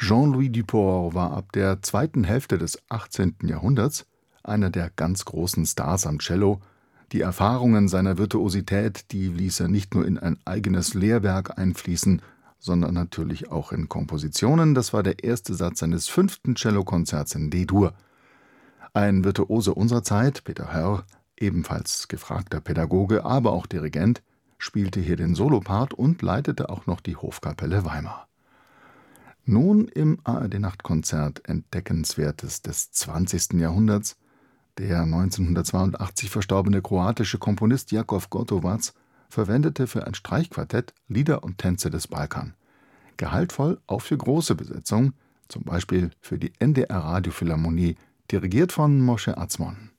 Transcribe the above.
Jean-Louis Duport war ab der zweiten Hälfte des 18. Jahrhunderts einer der ganz großen Stars am Cello. Die Erfahrungen seiner Virtuosität, die ließ er nicht nur in ein eigenes Lehrwerk einfließen, sondern natürlich auch in Kompositionen. Das war der erste Satz seines 5. Cellokonzerts in D-Dur. Ein Virtuose unserer Zeit, Peter Hörr, ebenfalls gefragter Pädagoge, aber auch Dirigent, spielte hier den Solopart und leitete auch noch die Hofkapelle Weimar. Nun im ARD-Nachtkonzert Entdeckenswertes des 20. Jahrhunderts. Der 1982 verstorbene kroatische Komponist Jakov Gotovac verwendete für ein Streichquartett Lieder und Tänze des Balkan. Gehaltvoll auch für große Besetzung, zum Beispiel für die NDR Radiophilharmonie, dirigiert von Moshe Atzmon.